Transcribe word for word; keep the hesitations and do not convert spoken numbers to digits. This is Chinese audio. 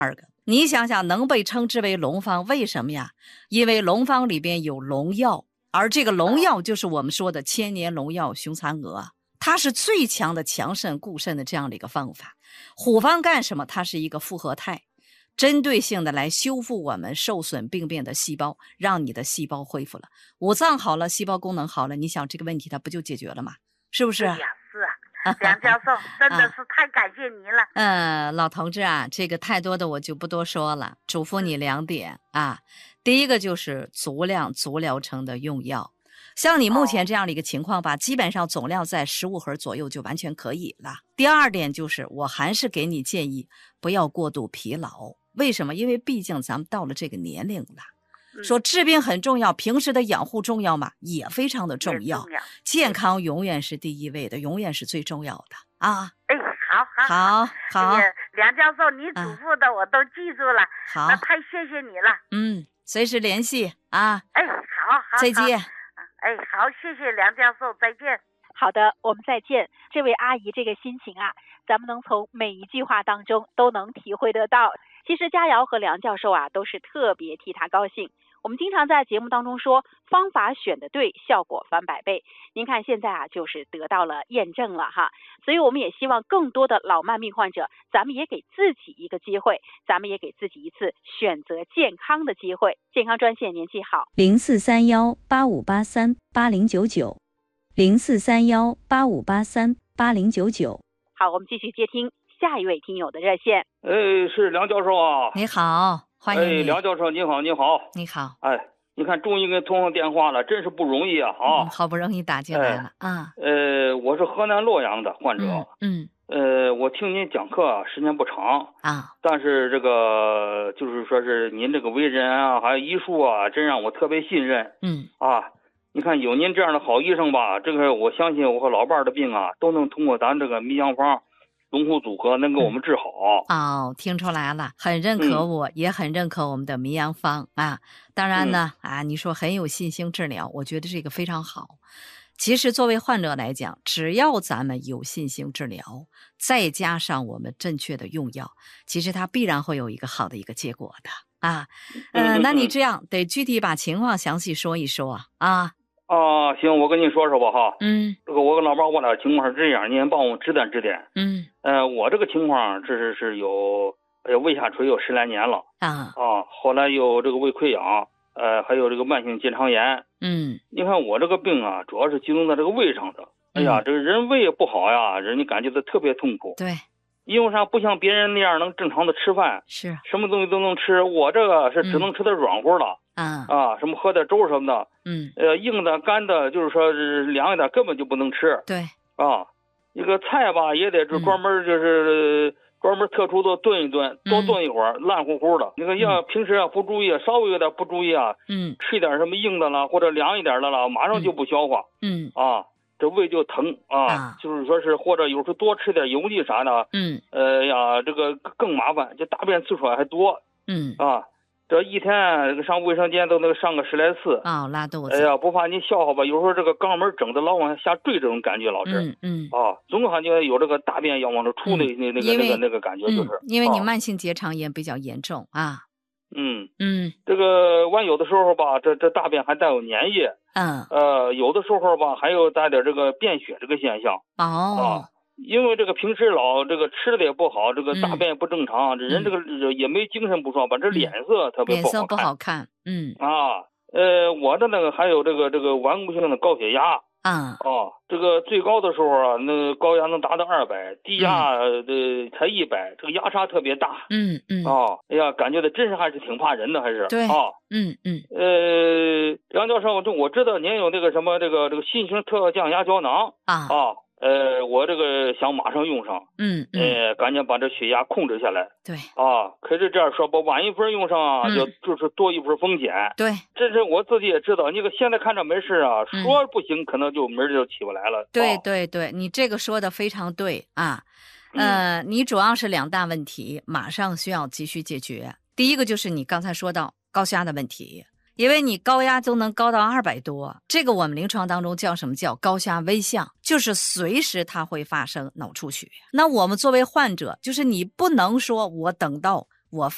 你想想，能被称之为龙方，为什么呀？因为龙方里边有龙药，而这个龙药就是我们说的千年龙药熊蚕蛾，它是最强的强肾固肾的这样的一个方法。虎方干什么？它是一个复合肽，针对性的来修复我们受损病变的细胞，让你的细胞恢复了，五脏好了，细胞功能好了，你想这个问题它不就解决了吗？是不是？ 对呀，是啊。梁教授真的是太感谢您了。 嗯、呃，老同志啊，这个太多的我就不多说了，嘱咐你两点啊。第一个就是足量足疗程的用药，像你目前这样的一个情况吧，哦、基本上总量在十五盒左右就完全可以了。第二点就是我还是给你建议不要过度疲劳，为什么？因为毕竟咱们到了这个年龄了。说治病很重要，平时的养护重要吗？也非常的重要。 重要， 健康永远是第一位的，永远是最重要的啊！ 哎，好好好好， 哎、梁教授，你嘱咐的我都记住了。 好， 那太谢谢你了。 嗯，随时联系啊！ 哎，好好， 再见。 哎，好，谢谢梁教授，再见。 好的，我们再见。这位阿姨这个心情啊，咱们能从每一句话当中都能体会得到。其实佳瑶和梁教授啊，都是特别替她高兴。我们经常在节目当中说，方法选得对，效果翻百倍。您看现在啊，就是得到了验证了哈。所以我们也希望更多的老慢病患者，咱们也给自己一个机会，咱们也给自己一次选择健康的机会。健康专线您记好： 零四三幺八五八三八零九九，零四三幺八五八三八零九九。 好，我们继续接听下一位听友的热线。 哎，是梁教授啊。 你好。欢迎你。 哎，梁教授，你好，你好， 你好。 哎，你看，终于给通上电话了，真是不容易啊！啊、 嗯，好不容易打进来了、哎、啊。 呃，我是河南洛阳的患者。 嗯。 嗯呃，我听您讲课时间不长啊， 但是这个就是说是您这个为人啊，还有医术啊，真让我特别信任。 嗯。 啊，你看有您这样的好医生吧，这个我相信我和老伴儿的病啊，都能通过咱这个迷养方。龙虎组合能给我们治好、 嗯、哦，听出来了，很认可我、嗯、也很认可我们的迷养方啊。当然呢、嗯、啊，你说很有信心治疗，我觉得这个非常好。其实作为患者来讲，只要咱们有信心治疗，再加上我们正确的用药，其实它必然会有一个好的一个结果的啊。呃，那你这样得具体把情况详细说一说啊。 啊，行，我跟你说说吧哈。 嗯， 这个我跟老伴我俩情况是这样，您帮我指点指点。 嗯， 呃，我这个情况这是是有呃胃下垂有十来年了啊啊，后来有这个胃溃疡，呃，还有这个慢性结肠炎。 嗯， 你看我这个病啊，主要是集中在这个胃上的。哎呀，嗯、这个人胃不好呀，人家感觉到特别痛苦。 对， 因为啥不像别人那样能正常的吃饭， 是什么东西都能吃，我这个是只能吃点软乎的。嗯啊啊，什么喝点粥什么的， 嗯， 呃，硬的干的，就是说是凉一点，根本就不能吃。 对， 啊，一个菜吧也得是专门就是、嗯、专门特殊的炖一炖，多炖一会儿，嗯、烂乎乎的。那个要、嗯、平时要不注意，稍微有点不注意啊， 嗯， 吃一点什么硬的了或者凉一点的了，马上就不消化。 嗯啊，这胃就疼啊， 啊就是说是或者有时候多吃点油腻啥的， 嗯， 呃呀，这个更麻烦，就大便次数还多。 嗯啊。这一天上卫生间都能上个十来次啊、哦，拉肚子。 哎呀，不怕你笑话吧？有时候这个肛门整的老往下坠，这种感觉老是。 嗯嗯。 啊，总感觉有这个大便要往这出那、嗯、那那个那个那个感觉就是、 嗯。因为你慢性结肠炎比较严重啊。 嗯嗯。 这个完有的时候吧，这这大便还带有粘液。 嗯。 呃，有的时候吧，还有带点这个便血这个现象。 哦。 啊。因为这个平时老这个吃的也不好，这个大便也不正常， 嗯、 这人这个也没精神不爽，把这脸色特别不好看。脸色不好看，嗯啊，呃，我的那个还有这个这个顽固性的高血压啊， 哦，这个最高的时候啊，那高压能达到二百，低压的、嗯呃、才一百，这个压差特别大。 嗯嗯。 哦，哎呀，感觉的真是还是挺怕人的，还是对啊， 嗯嗯。 呃，梁教授，这我知道您有这个什么这个这个新型特降压胶囊啊啊。呃，我这个想马上用上， 嗯嗯， 呃，赶紧把这血压控制下来。 对啊，可是这样说吧，晚一分用上啊， 嗯、 就就是多一份风险。 对， 这是我自己也知道。你个现在看着没事啊， 嗯、 说不行，可能就门就起不来了。 对、 啊、 对对，你这个说的非常对啊。 嗯、 呃，你主要是两大问题，马上需要急需解决。第一个就是你刚才说到高血压的问题。因为你高压都能高到二百多，这个我们临床当中叫什么？叫高压危象，就是随时它会发生脑出血。那我们作为患者，就是你不能说我等到我发